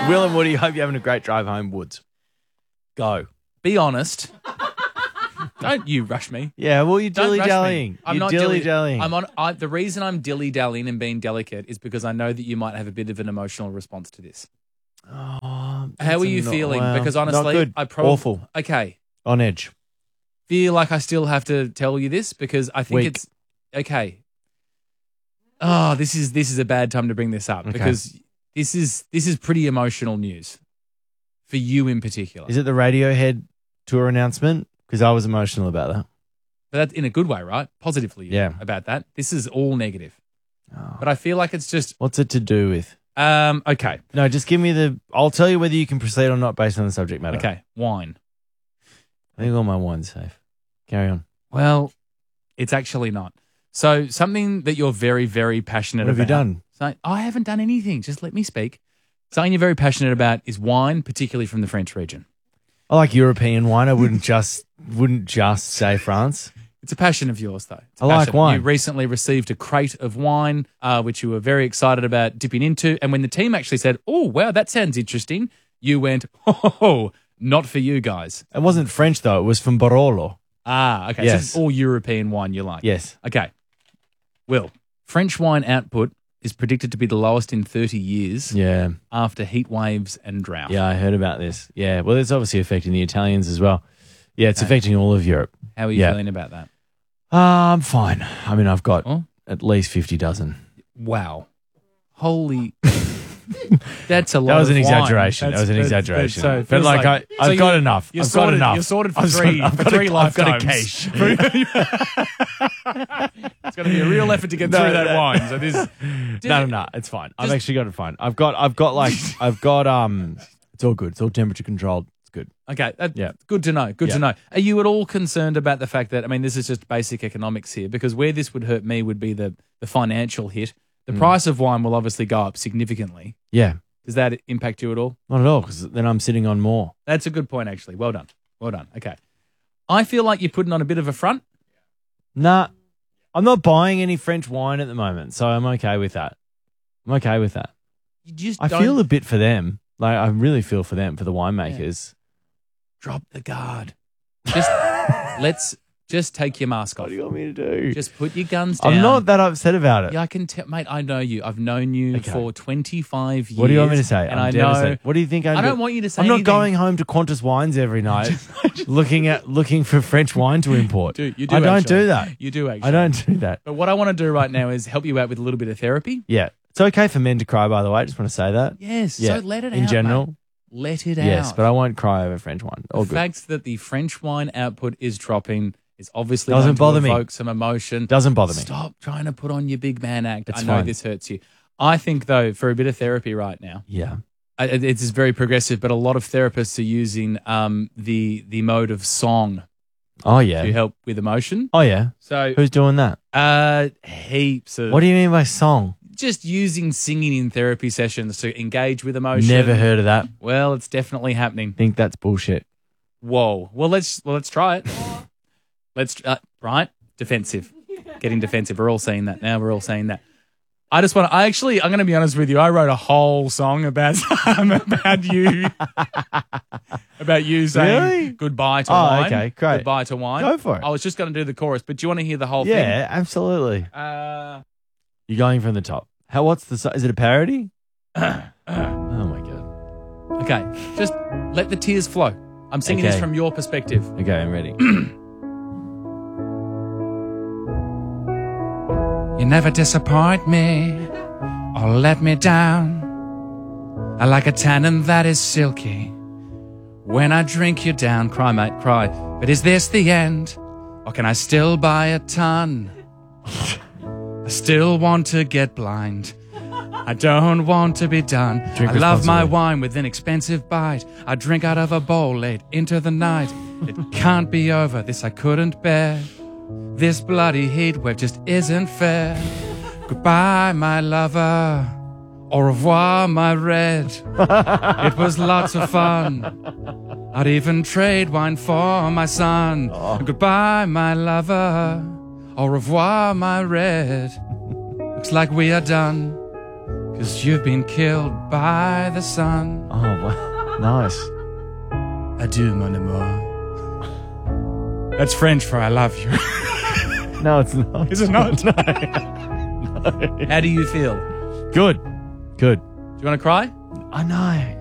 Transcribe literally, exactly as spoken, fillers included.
Will and Woody, hope you're having a great drive home. Woods. Go. Be honest. Don't you rush me. Yeah, well, you're Don't rush me. dilly-dallying. I'm You're not dilly- dilly-dallying. I'm on. I, the reason I'm dilly-dallying and being delicate is because I know that you might have a bit of an emotional response to this. Oh, How that's are you not- feeling? well, Because honestly, not good. I probably Awful. Okay. On edge. Feel like I still have to tell you this because I think Weak. it's okay. Oh, this is this is a bad time to bring this up Okay. because this is this is pretty emotional news for you in particular. Is it the Radiohead tour announcement? Because I was emotional about that. But that's in a good way, right? Positively, Yeah. About that, this is all negative. Oh. But I feel like it's just What's it to do with? um okay, No, just give me the. I'll tell you whether you can proceed or not based on the subject matter. okay. Wine. I think all my wine's safe. Carry on. Well, it's actually not. So something that you're very, very passionate What have you about. done? So, I haven't done anything. Just let me speak. Something you're very passionate about is wine, particularly from the French region. I like European wine. I wouldn't just wouldn't just say France. It's a passion of yours, though. It's a I like passion. wine. You recently received a crate of wine, uh, which you were very excited about dipping into. And when the team actually said, oh, wow, that sounds interesting, you went, oh, not for you guys. It wasn't French though. It was from Barolo. Ah, okay. Yes. So it's all European wine you like. Yes. Okay. Will, French wine output is predicted to be the lowest in thirty years Yeah. after heat waves and drought. Yeah, I heard about this. Yeah. Well, it's obviously affecting the Italians as well. Yeah, it's affecting all of Europe. How are you Yeah. feeling about that? Uh, I'm fine. I mean, I've got Oh. at least fifty dozen. Wow. Holy. That's a lot. That was of an wine. exaggeration. That's- that was an that's- exaggeration. that's- so it but feels like, I, so I've got you- enough. You're I've sorted, got enough. You're sorted for I've three, got- I've for got three a, I've got a lifetimes. cache. It's going to be a real effort to get No, through that no. wine. So this. No, no, no. It's fine. I've Just- actually got it fine. I've got, I've got like, I've got, um, it's all good. It's all temperature controlled. It's good. Okay, that, Yeah. good to know. Good Yeah. to know. Are you at all concerned about the fact that, I mean, this is just basic economics here, because where this would hurt me would be the, the financial hit. The Mm. price of wine will obviously go up significantly. Yeah. Does that impact you at all? Not at all, because then I'm sitting on more. That's a good point, actually. Well done. Well done. Okay. I feel like you're putting on a bit of a front. Nah, I'm not buying any French wine at the moment, so I'm okay with that. I'm okay with that. You just I don't feel a bit for them. Like, I really feel for them, for the winemakers. drop the guard. Just let's just take your mask off. What do you want me to do? Just put your guns down. I'm not that upset about it. Yeah, I can tell, mate. I know you. I've known you Okay. for twenty-five years. What do you want me to say? And I'm I devastated. know. What do you think I'm I don't do- want you to say I'm not anything. going home to Qantas Wines every night looking at looking for French wine to import. Do, you do I don't actually. do that. You do actually. I don't do that. But what I want to do right now is help you out with a little bit of therapy. Yeah. It's okay for men to cry, by the way. I just want to say that. Yes. Yeah. So let it out. In general. mate. Let it out. Yes, but I won't cry over French wine. All the good. fact that the French wine output is dropping is obviously Doesn't going to bother me. evoke some emotion. Doesn't bother me. Stop trying to put on your big man act. It's I know fine. this hurts you. I think, though, for a bit of therapy right now, Yeah. I- it- it's very progressive, but a lot of therapists are using um, the the mode of song Oh, yeah. to help with emotion. Oh, yeah. So, Who's doing that? uh, heaps of What do you mean by song? just using singing in therapy sessions to engage with emotion. Never heard of that. Well, it's definitely happening. Think that's bullshit. Whoa. Well, let's well let's try it. Let's uh, right defensive, getting defensive. We're all saying that now. We're all saying that. I just want to. I actually, I'm going to be honest with you. I wrote a whole song about um, about you, about you saying Really? goodbye to Oh, wine. okay, great. Goodbye to wine. Go for it. I was just going to do the chorus, but do you want to hear the whole Yeah, absolutely. thing? Uh, You're going from the top. How? What's the? si- Is it a parody? oh my god. okay, just let the tears flow. I'm singing this Okay. from your perspective. Okay, I'm ready. You never disappoint me or let me down. I like a tannin that is silky. When I drink you down, cry, mate, cry. But is this the end? Or can I still buy a ton? I still want to get blind. I don't want to be done. Drink I love my responsibly. wine with an expensive bite. I drink out of a bowl late into the night. It can't be over, this I couldn't bear. This bloody heat wave just isn't fair. Goodbye, my lover. Au revoir, my red. It was lots of fun. I'd even trade wine for my son. Goodbye, my lover. Au revoir, my red. Looks like we are done. 'cause you've been killed by the sun. Oh, wow. Nice. Adieu, mon amour. That's French for I love you. No, it's not. Is it not? No. How do you feel? Good. Good. Do you want to cry? I know.